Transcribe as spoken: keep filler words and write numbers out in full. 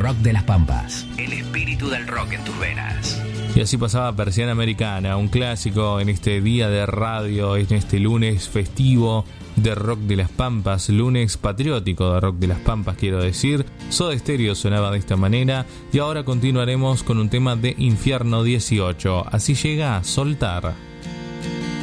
Rock de las Pampas. El espíritu del rock en tus venas. Y así pasaba Persiana Americana, un clásico en este día de radio, en este lunes festivo de Rock de las Pampas, lunes patriótico de Rock de las Pampas, quiero decir. Soda Stereo sonaba de esta manera y ahora continuaremos con un tema de Infierno dieciocho. Así llega a Soltar.